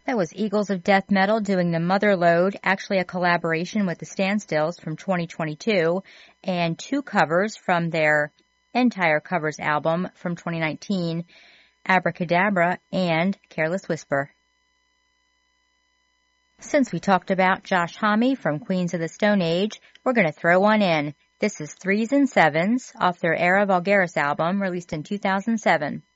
That was Eagles of Death Metal doing the Mother Lode, actually a collaboration with the Standstills from 2022, and two covers from their entire covers album from 2019, Abracadabra and Careless Whisper. Since we talked about Josh Homme from Queens of the Stone Age, we're going to throw one in. This is Threes and Sevens off their Era Vulgaris album released in 2007.